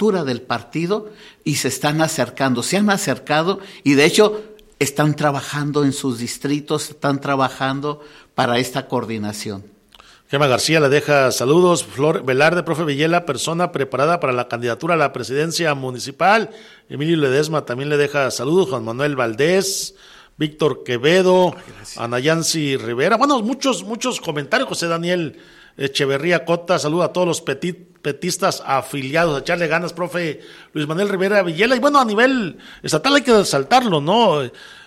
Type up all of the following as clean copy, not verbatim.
estructura del partido y se han acercado y de hecho están trabajando en sus distritos, están trabajando para esta coordinación. Gema García le deja saludos. Flor Velarde, profe Villela, persona preparada para la candidatura a la presidencia municipal. Emilio Ledesma también le deja saludos. Juan Manuel Valdés, Víctor Quevedo, Ana Yancy Rivera. Bueno, muchos comentarios. José Daniel Echeverría Cota, saluda a todos los petistas afiliados, a echarle ganas, profe Luis Manuel Rivera Villela. Y bueno, a nivel estatal hay que resaltarlo, ¿no?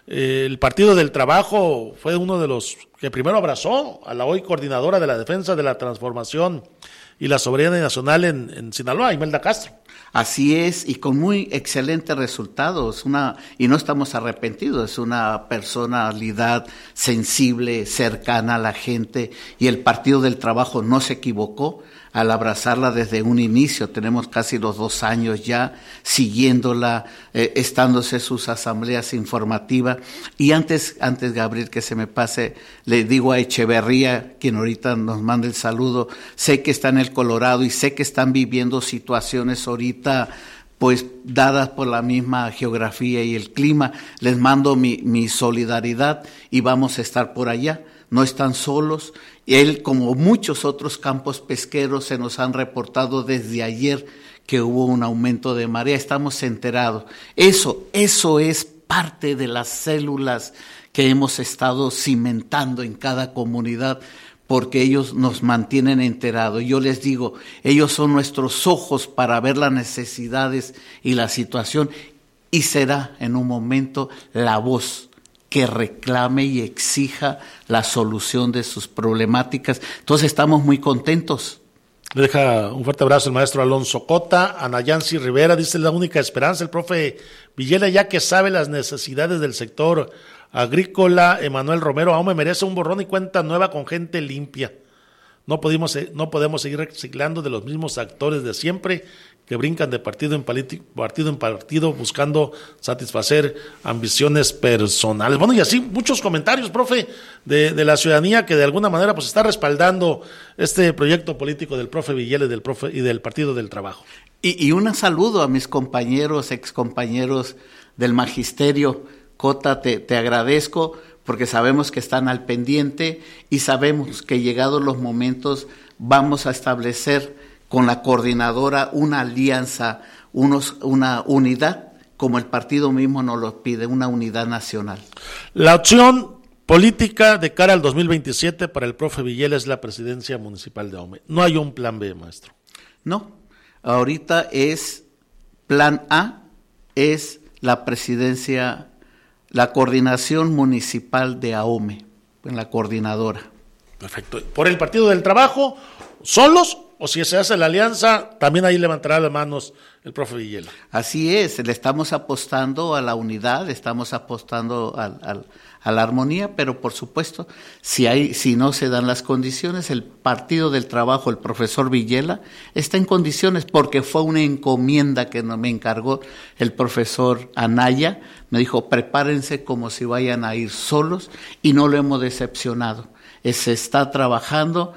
El Partido del Trabajo fue uno de los que primero abrazó a la hoy coordinadora de la defensa de la transformación y la soberanía nacional en Sinaloa, Imelda Castro. Así es, y con muy excelentes resultados, y no estamos arrepentidos, es una personalidad sensible, cercana a la gente, y el Partido del Trabajo no se equivocó al abrazarla desde un inicio. Tenemos casi los 2 años ya siguiéndola, estándose sus asambleas informativas, y antes Gabriel, que se me pase, le digo a Echeverría, quien ahorita nos manda el saludo, sé que está en el Colorado y sé que están viviendo situaciones ahorita pues dadas por la misma geografía y el clima. Les mando mi solidaridad y vamos a estar por allá. No están solos. Él, como muchos otros campos pesqueros, se nos han reportado desde ayer que hubo un aumento de marea. Estamos enterados. Eso es parte de las células que hemos estado cimentando en cada comunidad, porque ellos nos mantienen enterados. Yo les digo, ellos son nuestros ojos para ver las necesidades y la situación, y será en un momento la voz que reclame y exija la solución de sus problemáticas. Entonces estamos muy contentos. Le deja un fuerte abrazo el maestro Alonso Cota. Ana Yancy Rivera dice: la única esperanza, el profe Villela, ya que sabe las necesidades del sector agrícola. Emanuel Romero, aún me merece un borrón y cuenta nueva con gente limpia. No podemos seguir reciclando de los mismos actores de siempre que brincan de partido en partido buscando satisfacer ambiciones personales. Bueno, y así muchos comentarios, profe, de la ciudadanía que de alguna manera pues está respaldando este proyecto político del profe Villela y del Partido del Trabajo. Y un saludo a mis compañeros, excompañeros del magisterio. Cota, te agradezco porque sabemos que están al pendiente y sabemos que llegados los momentos vamos a establecer con la coordinadora una alianza, una unidad, como el partido mismo nos lo pide, una unidad nacional. La opción política de cara al 2027 para el profe Villela es la presidencia municipal de Ahome. No hay un plan B, maestro. No, ahorita es plan A, es la presidencia, la coordinación municipal de Ahome, en la coordinadora. Perfecto. ¿Por el Partido del Trabajo, solos, o si se hace la alianza, también ahí levantará las manos el profe Villela? Así es, le estamos apostando a la unidad, estamos apostando a la armonía, pero por supuesto, si no se dan las condiciones, el Partido del Trabajo, el profesor Villela, está en condiciones porque fue una encomienda que me encargó el profesor Anaya. Me dijo, prepárense como si vayan a ir solos, y no lo hemos decepcionado. Se está trabajando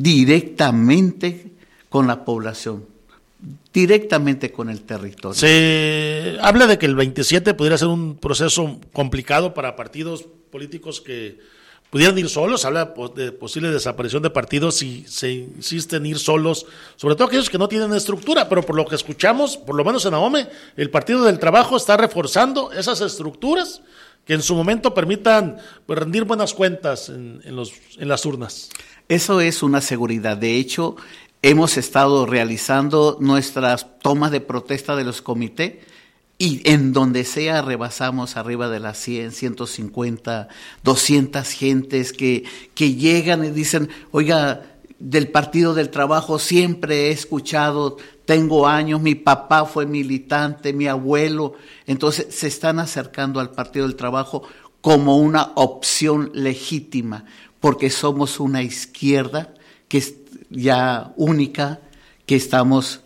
directamente con la población, directamente con el territorio. Se habla de que el 27 pudiera ser un proceso complicado para partidos políticos que pudieran ir solos. Habla de posible desaparición de partidos si se insiste en ir solos, sobre todo aquellos que no tienen estructura, pero por lo que escuchamos, por lo menos en Ahome, el Partido del Trabajo está reforzando esas estructuras que en su momento permitan rendir buenas cuentas en las urnas. Eso es una seguridad. De hecho, hemos estado realizando nuestras tomas de protesta de los comités y en donde sea rebasamos arriba de las 100, 150, 200 gentes que llegan y dicen, oiga, del Partido del Trabajo siempre he escuchado, tengo años, mi papá fue militante, mi abuelo. Entonces se están acercando al Partido del Trabajo como una opción legítima, porque somos una izquierda que es ya única, que estamos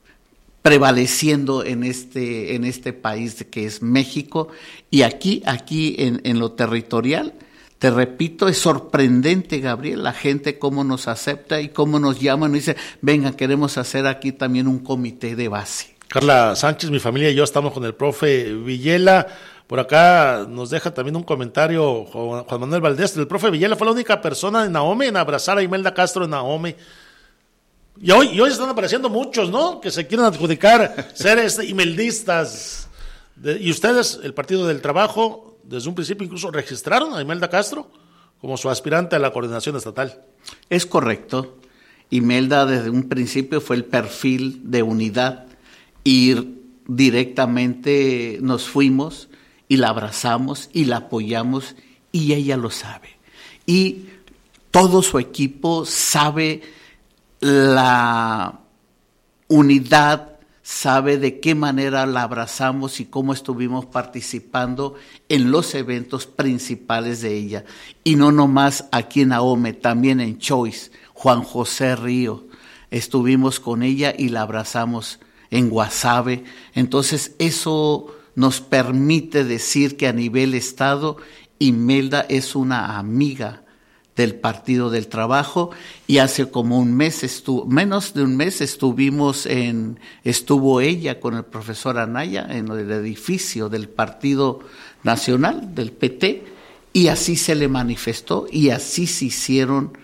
prevaleciendo en este país que es México. Y aquí en lo territorial, te repito, es sorprendente, Gabriel, la gente cómo nos acepta y cómo nos llaman y dice, venga, queremos hacer aquí también un comité de base. Carla Sánchez, mi familia y yo estamos con el profe Villela. Por acá nos deja también un comentario Juan Manuel Valdés. El profe Villela fue la única persona en Ahome en abrazar a Imelda Castro en Ahome. Y hoy están apareciendo muchos, ¿no? Que se quieren adjudicar ser imeldistas. Y ustedes, el Partido del Trabajo, desde un principio incluso registraron a Imelda Castro como su aspirante a la coordinación estatal. Es correcto. Imelda desde un principio fue el perfil de unidad y directamente nos fuimos y la abrazamos y la apoyamos y ella lo sabe. Y todo su equipo sabe la unidad, sabe de qué manera la abrazamos y cómo estuvimos participando en los eventos principales de ella. Y no nomás aquí en Ahome, también en Choice, Juan José Río. Estuvimos con ella y la abrazamos en Guasave. Entonces eso nos permite decir que a nivel Estado, Imelda es una amiga del Partido del Trabajo, y hace como un mes, menos de un mes, estuvo ella con el profesor Anaya en el edificio del Partido Nacional, del PT, y así se le manifestó y así se hicieron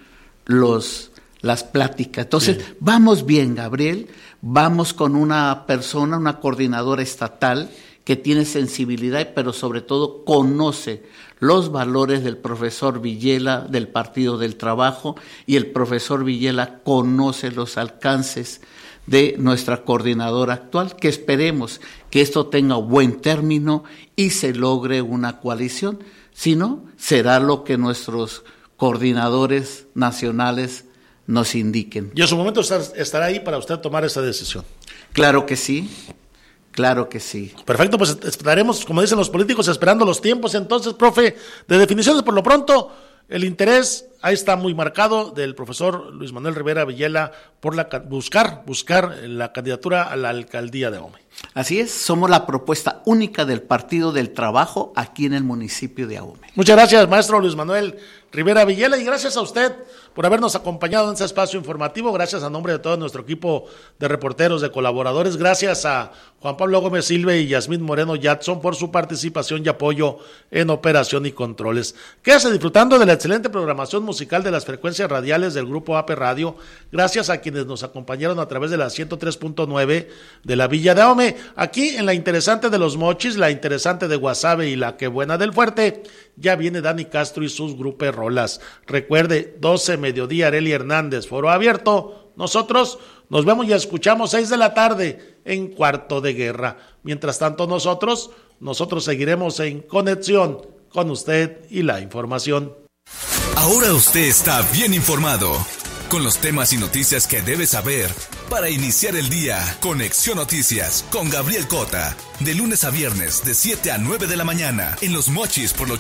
las pláticas. Entonces, vamos bien, Gabriel, vamos con una persona, una coordinadora estatal que tiene sensibilidad, pero sobre todo conoce los valores del profesor Villela del Partido del Trabajo, y el profesor Villela conoce los alcances de nuestra coordinadora actual, que esperemos que esto tenga buen término y se logre una coalición. Si no, será lo que nuestros coordinadores nacionales nos indiquen. Y en su momento estará ahí para usted tomar esa decisión. Claro que sí. Claro que sí. Perfecto, pues estaremos, como dicen los políticos, esperando los tiempos. Entonces, profe, de definiciones, por lo pronto, el interés ahí está muy marcado del profesor Luis Manuel Rivera Villela por buscar la candidatura a la alcaldía de Ahome. Así es, somos la propuesta única del Partido del Trabajo aquí en el municipio de Ahome. Muchas gracias, maestro Luis Manuel Rivera Villela, y gracias a usted por habernos acompañado en este espacio informativo. Gracias a nombre de todo nuestro equipo de reporteros, de colaboradores. Gracias a Juan Pablo Gómez Silve y Yasmín Moreno Yatson por su participación y apoyo en operación y controles. Quédese disfrutando de la excelente programación musical de las frecuencias radiales del Grupo AP Radio. Gracias a quienes nos acompañaron a través de la 103.9 de la Villa de Ahome. Aquí en la interesante de Los Mochis, la interesante de Guasave y la que buena del Fuerte, ya viene Dani Castro y sus grupos rolas. Recuerde, 12 mediodía, Arely Hernández, foro abierto. Nosotros nos vemos y escuchamos 6 de la tarde en Cuarto de Guerra. Mientras tanto, nosotros seguiremos en conexión con usted y la información. Ahora usted está bien informado con los temas y noticias que debe saber para iniciar el día. Conexión Noticias con Gabriel Cota, de lunes a viernes de 7 a 9 de la mañana en Los Mochis por la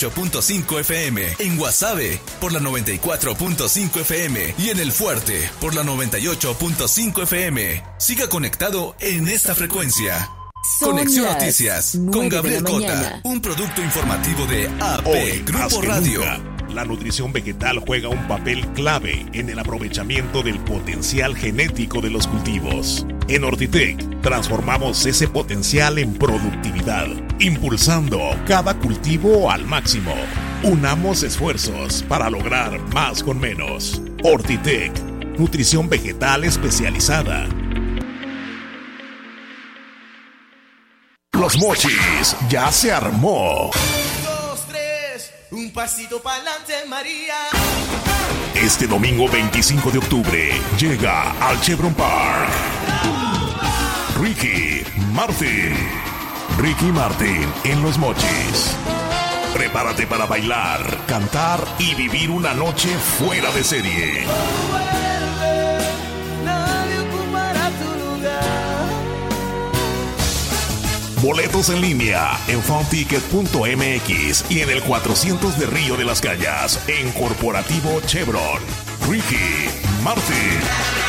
88.5 FM, en Guasave por la 94.5 FM y en El Fuerte por la 98.5 FM. Siga conectado en esta frecuencia. Conexión Noticias con Gabriel Cota, un producto informativo de AP Hoy, Grupo Radio. La nutrición vegetal juega un papel clave en el aprovechamiento del potencial genético de los cultivos. En Ortitec transformamos ese potencial en productividad, impulsando cada cultivo al máximo. Unamos esfuerzos para lograr más con menos. Ortitec, nutrición vegetal especializada. Los Mochis ya se armó. Un pasito pa'lante, María. Este domingo 25 de octubre llega al Chevron Park Ricky Martin en Los Mochis. Prepárate para bailar, cantar y vivir una noche fuera de serie. Nadie ocupará tu lugar. Boletos en línea en funticket.mx y en el 400 de Río de las Calles en Corporativo Chevron. Ricky Martin.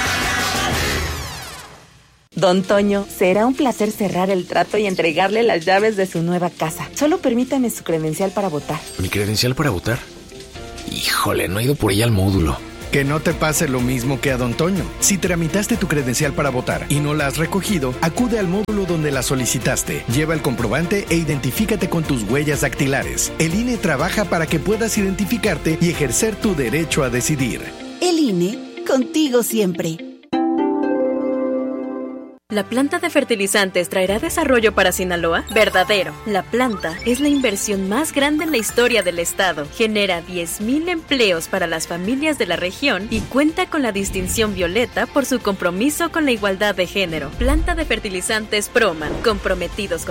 Don Toño, será un placer cerrar el trato y entregarle las llaves de su nueva casa. Solo permítame su credencial para votar. ¿Mi credencial para votar? Híjole, no he ido por ella al módulo. Que no te pase lo mismo que a Don Toño. Si tramitaste tu credencial para votar y no la has recogido, acude al módulo donde la solicitaste. Lleva el comprobante e identifícate con tus huellas dactilares. El INE trabaja para que puedas identificarte y ejercer tu derecho a decidir. El INE, contigo siempre. ¿La planta de fertilizantes traerá desarrollo para Sinaloa? Verdadero. La planta es la inversión más grande en la historia del estado. Genera 10,000 empleos para las familias de la región y cuenta con la distinción violeta por su compromiso con la igualdad de género. Planta de fertilizantes Proman, comprometidos con